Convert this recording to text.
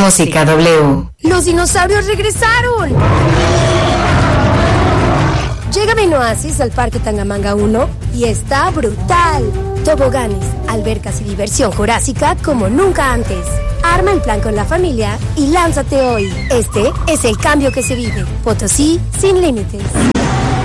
Música W. ¡Los dinosaurios regresaron! Llega Menlo Oasis al Parque Tangamanga 1 y está brutal. Toboganes, albercas y diversión jurásica como nunca antes. Arma el plan con la familia y lánzate hoy. Este es el cambio que se vive. Potosí sin límites.